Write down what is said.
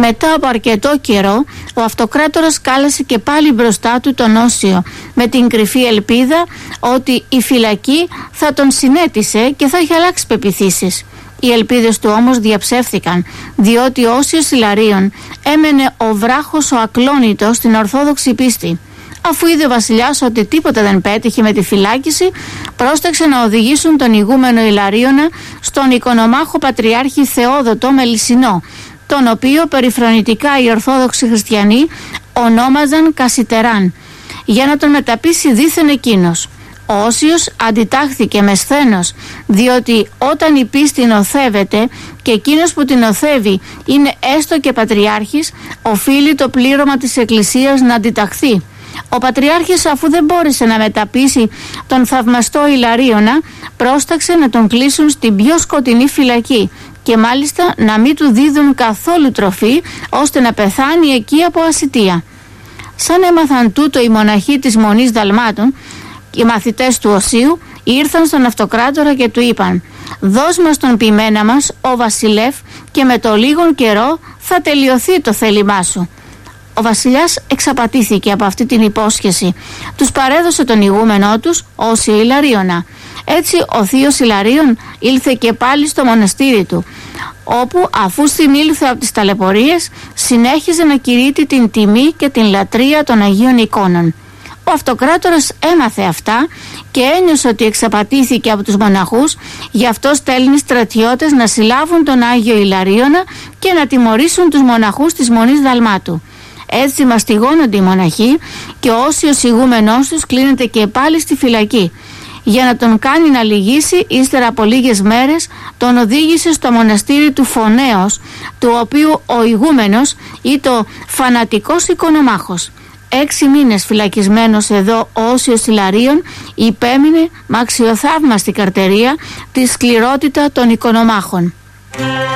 Μετά από αρκετό καιρό, ο αυτοκράτορας κάλεσε και πάλι μπροστά του τον Όσιο, με την κρυφή ελπίδα ότι η φυλακή θα τον συνέτισε και θα είχε αλλάξει πεποιθήσεις. Οι ελπίδες του όμως διαψεύθηκαν, διότι ο Όσιος Ιλαρίων έμενε ο βράχος ο ακλόνητος στην ορθόδοξη πίστη. Αφού είδε ο βασιλιάς ότι τίποτα δεν πέτυχε με τη φυλάκιση, πρόσταξε να οδηγήσουν τον ηγούμενο Ιλαρίωνα στον οικονομάχο πατριάρχη Θεόδοτο Μελισσινό, τον οποίο περιφρονητικά οι Ορθόδοξοι Χριστιανοί ονόμαζαν Κασιτεράν, για να τον μεταπείσει δήθεν εκείνος. Ο Όσιος αντιτάχθηκε με σθένος, διότι όταν η πίστη νοθεύεται και εκείνος που την νοθεύει είναι έστω και πατριάρχης, οφείλει το πλήρωμα της Εκκλησίας να αντιταχθεί. Ο πατριάρχης, αφού δεν μπόρεσε να μεταπείσει τον θαυμαστό Ιλαρίωνα, πρόσταξε να τον κλείσουν στην πιο σκοτεινή φυλακή και μάλιστα να μην του δίδουν καθόλου τροφή, ώστε να πεθάνει εκεί από ασιτεία. Σαν έμαθαν τούτο οι μοναχοί της Μονής Δαλμάτων, οι μαθητές του Οσίου ήρθαν στον αυτοκράτορα και του είπαν: «Δώσ' μας τον ποιμένα μας, ο βασιλεύ, και με το λίγον καιρό θα τελειωθεί το θέλημά σου». Ο βασιλιάς εξαπατήθηκε από αυτή την υπόσχεση. Τους παρέδωσε τον ηγούμενό τους, Όσιο Ιλαρίωνα. Έτσι ο θείος Ιλαρίων ήλθε και πάλι στο μοναστήρι του, όπου αφού συνήλθε από τις ταλαιπωρίες, συνέχιζε να κηρύττει την τιμή και την λατρεία των Αγίων Εικόνων. Ο αυτοκράτορας έμαθε αυτά και ένιωσε ότι εξαπατήθηκε από τους μοναχούς, γι' αυτό στέλνει στρατιώτες να συλλάβουν τον Άγιο Ιλαρίωνα και να τιμωρήσουν τους μοναχούς της Μονής Δαλμάτου. Έτσι μαστιγώνονται οι μοναχοί και ο Όσιος ηγούμενός τους κλείνεται και πάλι στη φυλακή. Για να τον κάνει να λυγίσει, ύστερα από λίγες μέρες τον οδήγησε στο μοναστήρι του Φωνέως, του οποίου ο ηγούμενος ήταν ο φανατικός οικονομάχος. 6 μήνες φυλακισμένος εδώ ο Όσιος Ιλαρίων υπέμεινε με αξιοθαύμαστη καρτερία τη σκληρότητα των οικονομάχων.